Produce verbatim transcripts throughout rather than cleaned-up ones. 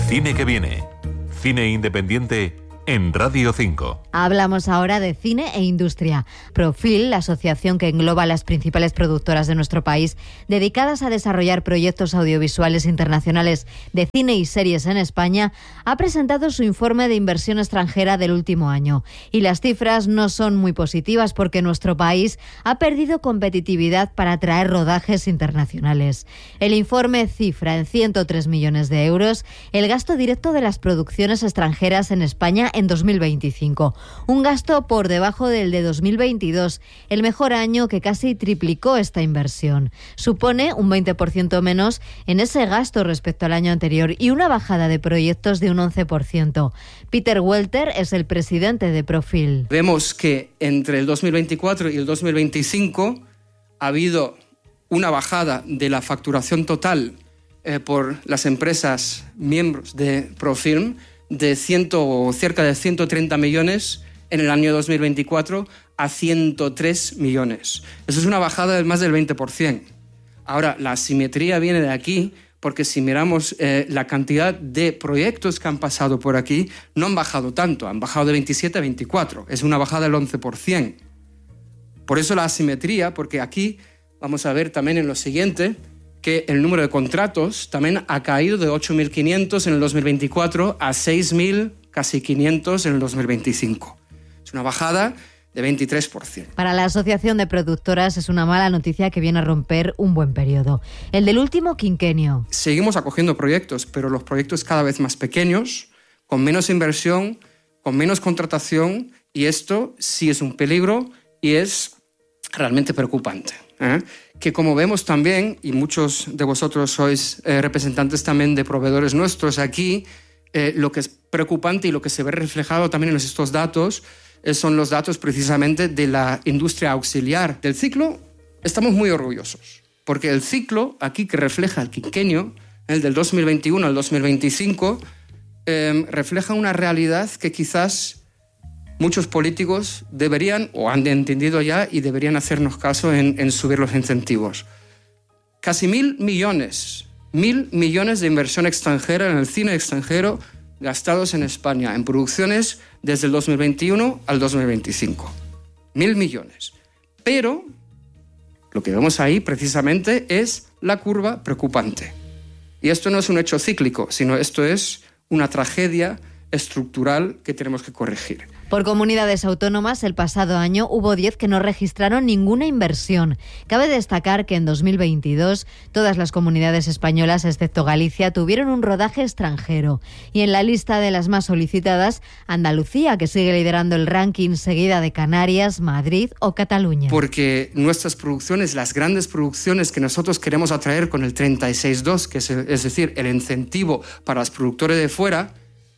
cine que viene. Cine independiente en Radio cinco. Hablamos ahora de cine e industria. Profil, la asociación que engloba a las principales productoras de nuestro país, dedicadas a desarrollar proyectos audiovisuales internacionales de cine y series en España, ha presentado su informe de inversión extranjera del último año. Y las cifras no son muy positivas porque nuestro país ha perdido competitividad para atraer rodajes internacionales. El informe cifra en ciento tres millones de euros el gasto directo de las producciones extranjeras en España en dos mil veinticinco, un gasto por debajo del de dos mil veintidós, el mejor año que casi triplicó esta inversión. Supone un veinte por ciento menos en ese gasto respecto al año anterior y una bajada de proyectos de un once por ciento. Peter Welter es el presidente de Profil. Vemos que entre el dos mil veinticuatro y el dos mil veinticinco ha habido una bajada de la facturación total eh, por las empresas miembros de Profilm de ciento, cerca de ciento treinta millones en el año dos mil veinticuatro a ciento tres millones. Eso es una bajada de más del veinte por ciento. Ahora, la asimetría viene de aquí, porque si miramos eh, la cantidad de proyectos que han pasado por aquí, no han bajado tanto, han bajado de veintisiete a veinticuatro. Es una bajada del once por ciento. Por eso la asimetría, porque aquí vamos a ver también en lo siguiente que el número de contratos también ha caído de ocho mil quinientos en el dos mil veinticuatro a seis mil, casi quinientos en el dos mil veinticinco. Es una bajada de veintitrés por ciento. Para la Asociación de Productoras es una mala noticia que viene a romper un buen periodo, el del último quinquenio. Seguimos acogiendo proyectos, pero los proyectos cada vez más pequeños, con menos inversión, con menos contratación, y esto sí es un peligro y es realmente preocupante. ¿eh? Que como vemos también, y muchos de vosotros sois eh, representantes también de proveedores nuestros aquí, eh, lo que es preocupante y lo que se ve reflejado también en estos datos eh, son los datos precisamente de la industria auxiliar. Del ciclo estamos muy orgullosos, porque el ciclo aquí que refleja el quinquenio, el del dos mil veintiuno al dos mil veinticinco, eh, refleja una realidad que quizás muchos políticos deberían, o han entendido ya, y deberían hacernos caso en, en subir los incentivos. Casi mil millones, mil millones de inversión extranjera en el cine extranjero gastados en España, en producciones desde el dos mil veintiuno al dos mil veinticinco. Mil millones. Pero lo que vemos ahí precisamente es la curva preocupante. Y esto no es un hecho cíclico, sino esto es una tragedia estructural que tenemos que corregir. Por comunidades autónomas, el pasado año hubo diez que no registraron ninguna inversión. Cabe destacar que en dos mil veintidós todas las comunidades españolas, excepto Galicia, tuvieron un rodaje extranjero. Y en la lista de las más solicitadas, Andalucía, que sigue liderando el ranking, seguida de Canarias, Madrid o Cataluña. Porque nuestras producciones, las grandes producciones que nosotros queremos atraer con el treinta y seis dos, que es, es decir, el incentivo para los productores de fuera,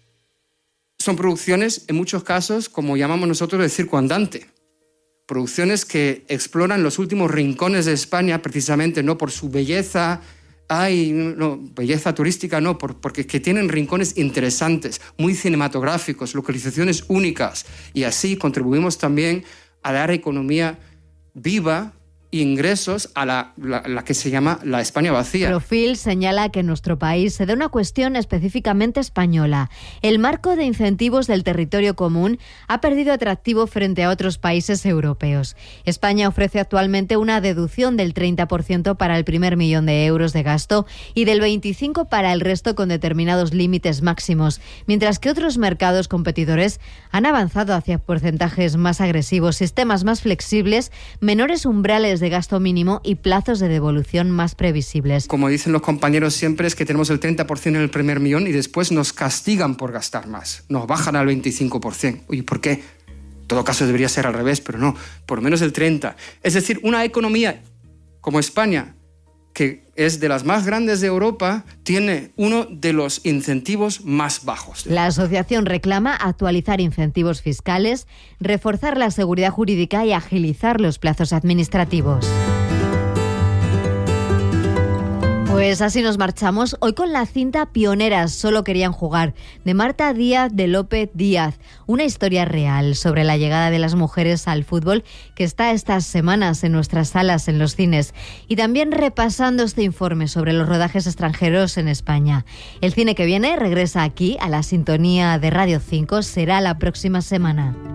son producciones, en muchos casos, como llamamos nosotros, de circo andante. Producciones que exploran los últimos rincones de España, precisamente no por su belleza, ay, no, belleza turística, no, por, porque que tienen rincones interesantes, muy cinematográficos, localizaciones únicas. Y así contribuimos también a dar economía viva, ingresos a la, la, la que se llama la España vacía. Profil señala que en nuestro país se da una cuestión específicamente española. El marco de incentivos del territorio común ha perdido atractivo frente a otros países europeos. España ofrece actualmente una deducción del treinta por ciento para el primer millón de euros de gasto y del veinticinco por ciento para el resto con determinados límites máximos, mientras que otros mercados competidores han avanzado hacia porcentajes más agresivos, sistemas más flexibles, menores umbrales de gasto mínimo y plazos de devolución más previsibles. Como dicen los compañeros siempre, es que tenemos el treinta por ciento en el primer millón y después nos castigan por gastar más. Nos bajan al veinticinco por ciento. Oye, ¿por qué? En todo caso debería ser al revés, pero no, por lo menos el treinta por ciento. Es decir, una economía como España, que es de las más grandes de Europa, tiene uno de los incentivos más bajos. La asociación reclama actualizar incentivos fiscales, reforzar la seguridad jurídica y agilizar los plazos administrativos. Pues así nos marchamos hoy con la cinta Pioneras, solo querían jugar, de Marta Díaz de López Díaz. Una historia real sobre la llegada de las mujeres al fútbol que está estas semanas en nuestras salas, en los cines. Y también repasando este informe sobre los rodajes extranjeros en España. El cine que viene regresa aquí a la sintonía de Radio cinco, será la próxima semana.